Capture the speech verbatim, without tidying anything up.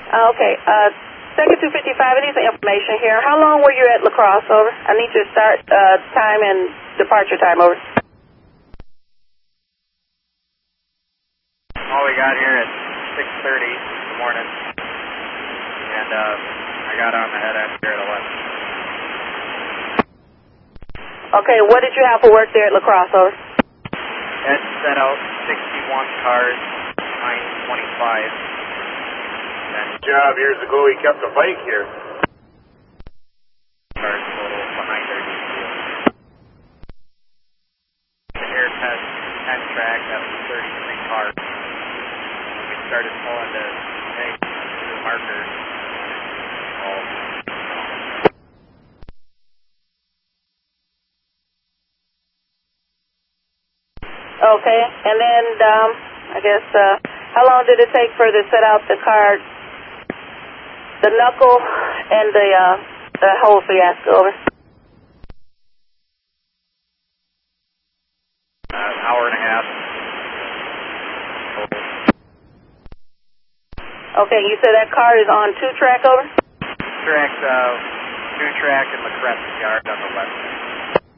Uh, okay, uh, Second two fifty-five, I need some information here. How long were you at La Crosse, over? I need your start uh, time and departure time, over. All we got here at six thirty in the morning, and uh, I got on the head end here at eleven. Okay, what did you have for work there at La Crosse, over? Ed set out sixty-one cars, nine twenty-five. Job years ago, he kept a bike here. Cars total behind their D C. The air test ten track, that was thirty-three cars. We started pulling the eggs to the markers. All Okay, and then um, I guess uh, how long did it take for to set out the car, the knuckle, and the uh, the whole fiasco, over? Uh, an hour and a half. Okay, you said that car is on two track, over? Track, uh, two track in the Crest yard on the left.